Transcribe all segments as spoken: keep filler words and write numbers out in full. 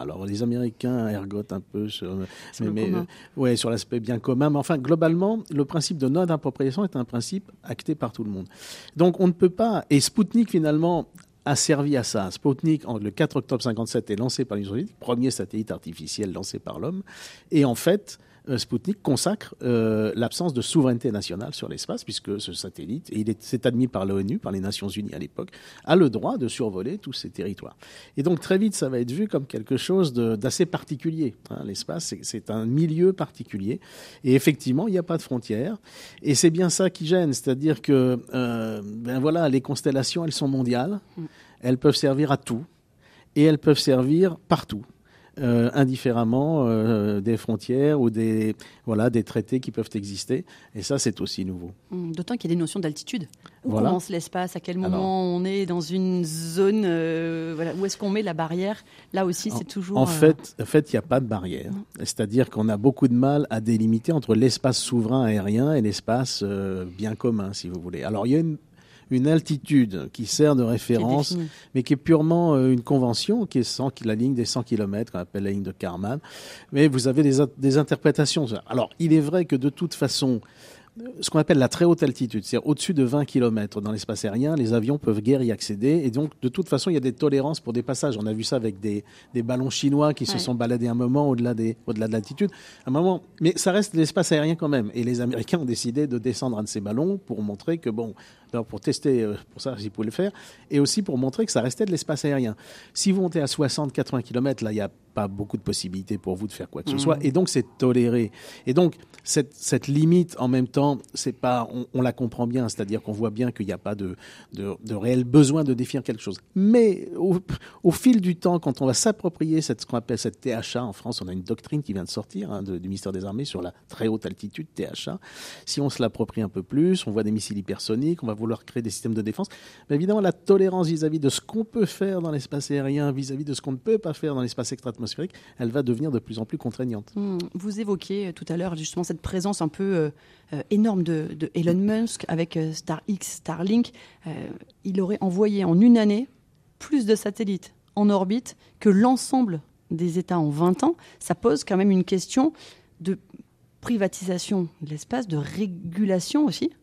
Alors les Américains ergotent un peu sur, sur, mais, mais, euh, ouais, sur l'aspect bien commun. Mais enfin, globalement, le principe de non-appropriation est un principe acté par tout le monde. Donc on ne peut pas... Et Spoutnik, finalement, a servi à ça. Spoutnik, le quatre octobre cinquante-sept, est lancé par l'Union soviétique, premier satellite artificiel lancé par l'homme. Et en fait... Spoutnik consacre euh, l'absence de souveraineté nationale sur l'espace, puisque ce satellite, et il est, c'est admis par l'ONU, par les Nations Unies à l'époque, a le droit de survoler tous ces territoires. Et donc très vite, ça va être vu comme quelque chose de, d'assez particulier. Hein, l'espace, c'est, c'est un milieu particulier. Et effectivement, il n'y a pas de frontières. Et c'est bien ça qui gêne, c'est-à-dire que euh, ben voilà, les constellations, elles sont mondiales, elles peuvent servir à tout, et elles peuvent servir partout. Euh, indifféremment euh, des frontières ou des, voilà, des traités qui peuvent exister. Et ça, c'est aussi nouveau. D'autant qu'il y a des notions d'altitude. Où voilà. commence l'espace? À quel moment Alors, on est dans une zone euh, voilà, où est-ce qu'on met la barrière? Là aussi, c'est en, toujours... En euh... fait, en fait, il n'y a pas de barrière. Non. C'est-à-dire qu'on a beaucoup de mal à délimiter entre l'espace souverain aérien et l'espace euh, bien commun, si vous voulez. Alors, il y a une une altitude qui sert de référence, qui mais qui est purement euh, une convention, qui est cent, la ligne des cent kilomètres, qu'on appelle la ligne de Kármán. Mais vous avez des, des interprétations. Alors, il est vrai que de toute façon, ce qu'on appelle la très haute altitude, c'est-à-dire au-dessus de vingt kilomètres dans l'espace aérien, les avions peuvent guère y accéder. Et donc, de toute façon, il y a des tolérances pour des passages. On a vu ça avec des, des ballons chinois qui ouais. se sont baladés un moment au-delà, des, au-delà de l'altitude. Un moment, mais ça reste l'espace aérien quand même. Et les Américains ont décidé de descendre un de ces ballons pour montrer que, bon, alors pour tester, pour ça, s'ils pouvaient le faire, et aussi pour montrer que ça restait de l'espace aérien. Si vous montez à soixante à quatre-vingts kilomètres, là, il n'y a pas beaucoup de possibilités pour vous de faire quoi que ce mmh. soit. Et donc, c'est toléré. Et donc, cette, cette limite, en même temps, c'est pas, on, on la comprend bien. C'est-à-dire qu'on voit bien qu'il n'y a pas de, de, de réel besoin de définir quelque chose. Mais au, au fil du temps, quand on va s'approprier cette, ce qu'on appelle cette T H A, en France, on a une doctrine qui vient de sortir hein, de, du ministère des Armées sur la très haute altitude, T H A. Si on se l'approprie un peu plus, on voit des missiles hypersoniques, on va vouloir créer des systèmes de défense. Mais évidemment, la tolérance vis-à-vis de ce qu'on peut faire dans l'espace aérien, vis-à-vis de ce qu'on ne peut pas faire dans l'espace extra-atmosphérique, elle va devenir de plus en plus contraignante. Mmh. Vous évoquiez tout à l'heure justement cette présence un peu euh, euh, énorme de, de Elon Musk avec euh, StarX, Starlink. Euh, il aurait envoyé en une année plus de satellites en orbite que l'ensemble des États en vingt ans. Ça pose quand même une question de privatisation de l'espace, de régulation aussi.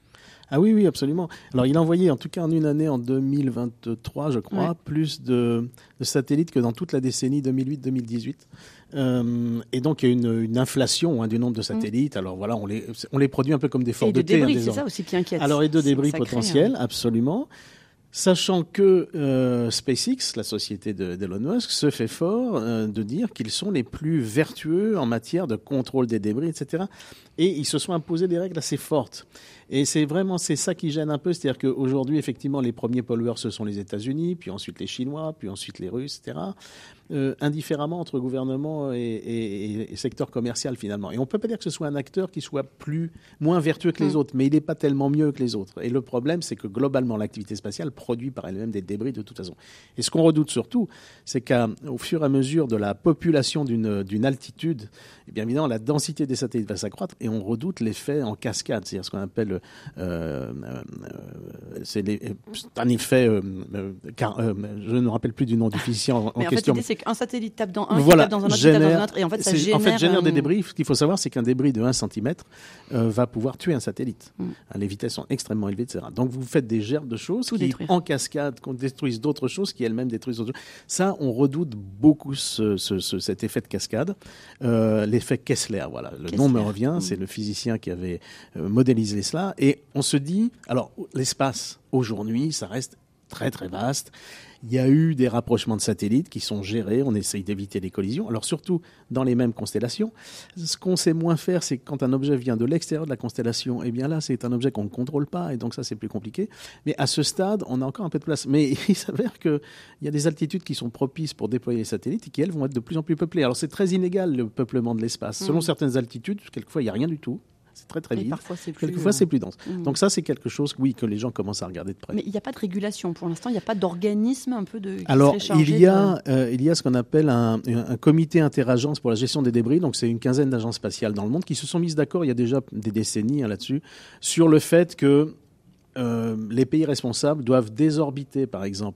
Ah oui, oui, absolument. Alors, il a envoyé, en tout cas en une année, en deux mille vingt-trois, je crois, ouais. plus de, de satellites que dans toute la décennie deux mille huit deux mille dix-huit. Euh, et donc, il y a une, une inflation hein, du nombre de satellites. Mmh. Alors, voilà, on les, on les produit un peu comme des forts de thé. Et de débris, hein, c'est ça aussi qui inquiète. Alors, et de débris c'est potentiels, crée, hein. absolument. Sachant que euh, SpaceX, la société de, d'Elon Musk, se fait fort euh, de dire qu'ils sont les plus vertueux en matière de contrôle des débris, et cetera. Et ils se sont imposés des règles assez fortes. Et c'est vraiment c'est ça qui gêne un peu, c'est-à-dire qu'aujourd'hui, effectivement, les premiers pollueurs, ce sont les États-Unis, puis ensuite les Chinois, puis ensuite les Russes, et cetera. Euh, indifféremment entre gouvernement et, et, et secteur commercial, finalement. Et on ne peut pas dire que ce soit un acteur qui soit plus, moins vertueux que les mmh. autres, mais il n'est pas tellement mieux que les autres. Et le problème, c'est que globalement, l'activité spatiale produit par elle-même des débris de toute façon. Et ce qu'on redoute surtout, c'est qu'au fur et à mesure de la population d'une, d'une altitude, eh bien évidemment, la densité des satellites va s'accroître et on redoute l'effet en cascade, c'est-à-dire ce qu'on appelle, euh, euh, c'est, les, c'est un effet, euh, car, euh, je ne me rappelle plus du nom du physicien en, en mais en question. Fait, l'idée, c'est qu'un satellite tape dans un, voilà, qui tape dans un autre, génère, qui tape dans un autre, et en fait, ça génère... En fait, génère un... des débris. Ce qu'il faut savoir, c'est qu'un débris de un centimètre euh, va pouvoir tuer un satellite. Mm. Les vitesses sont extrêmement élevées, et cetera. Donc, vous faites des gerbes de choses Tout qui, détruire. en cascade, détruisent d'autres choses qui elles-mêmes détruisent d'autres choses. Ça, on redoute beaucoup ce, ce, ce, cet effet de cascade. Euh, l'effet Kessler, voilà. Le Kessler. nom me revient. Mm. C'est le physicien qui avait euh, modélisé cela. Et on se dit, alors, l'espace, aujourd'hui, ça reste très, très vaste. Il y a eu des rapprochements de satellites qui sont gérés. On essaye d'éviter les collisions. Alors, surtout dans les mêmes constellations. Ce qu'on sait moins faire, c'est que quand un objet vient de l'extérieur de la constellation, eh bien là, c'est un objet qu'on ne contrôle pas. Et donc, ça, c'est plus compliqué. Mais à ce stade, on a encore un peu de place. Mais il s'avère qu'il y a des altitudes qui sont propices pour déployer les satellites et qui, elles, vont être de plus en plus peuplées. Alors, c'est très inégal, le peuplement de l'espace. Mmh. Selon certaines altitudes, quelquefois, il n'y a rien du tout. C'est très très vite. Parfois, c'est plus, Quelquefois, c'est plus dense. Mmh. Donc ça, c'est quelque chose, oui, que les gens commencent à regarder de près. Mais il n'y a pas de régulation pour l'instant. Il n'y a pas d'organisme un peu de. Qui Alors, serait il y a, de... euh, il y a ce qu'on appelle un, un comité interagences pour la gestion des débris. Donc, c'est une quinzaine d'agences spatiales dans le monde qui se sont mises d'accord il y a déjà des décennies hein, là-dessus sur le fait que euh, les pays responsables doivent désorbiter, par exemple,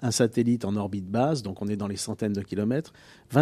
un satellite en orbite basse, donc on est dans les centaines de kilomètres,